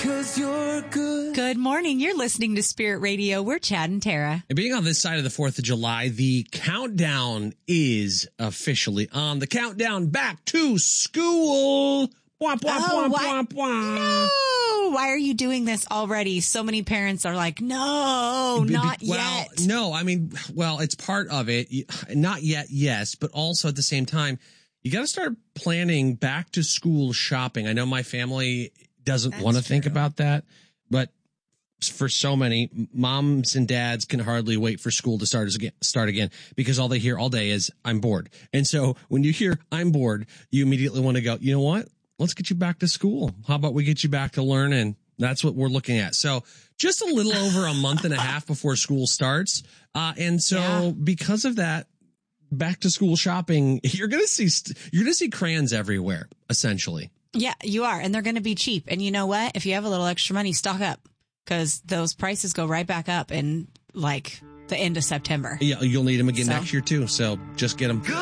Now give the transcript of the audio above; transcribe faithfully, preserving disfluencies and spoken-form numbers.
'cause you're good. Good morning. You're listening to Spirit Radio. We're Chad and Tara. And being on this side of the fourth of July, the countdown is officially on. The countdown back to school. Bwah, bwah, Oh, bwah, why- bwah, bwah. No, why are you doing this already? So many parents are like, no, Be- be- not well, yet. No, I mean, well, it's part of it. You- Not yet, yes, but also at the same time, you got to start planning back to school shopping. I know my family doesn't want to think about that, but for so many moms and dads can hardly wait for school to start again, start again because all they hear all day is I'm bored. And so when you hear I'm bored, you immediately want to go, you know what? Let's get you back to school. How about we get you back to learning? That's what we're looking at. So just a little over a month and a half before school starts. Uh, and so Yeah. because of that, back to school shopping, you're going to see, st- you're going to see crayons everywhere, essentially. Yeah, you are. And they're going to be cheap. And you know what? If you have a little extra money, stock up because those prices go right back up in like the end of September. Yeah, you'll need them again So. next year too. So just get them.